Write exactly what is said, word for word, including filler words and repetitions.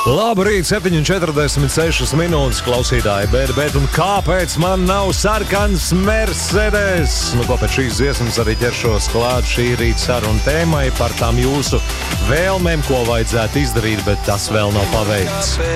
Labrīt, septiņi un četrdesmit sešas minūtes, klausītāji, bet, bet un kāpēc man nav sarkans Mercedes? Nu, ko pēc šīs dziesmas arī ķeršos klāt šī rīta saruna tēmai par tām jūsu vēlmēm, ko vajadzētu izdarīt, bet tas vēl nav paveikts.